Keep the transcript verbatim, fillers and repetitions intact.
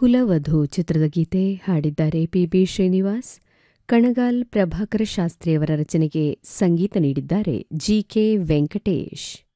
ಕುಲವಧು ಚಿತ್ರದ ಗೀತೆ ಹಾಡಿದ್ದಾರೆ P B Srinivas. Kanagal Prabhakar ಶಾಸ್ತ್ರಿಯವರ ರಚನೆಗೆ ಸಂಗೀತ ನೀಡಿದ್ದಾರೆ ಜಿ ಕೆ ವೆಂಕಟೇಶ್.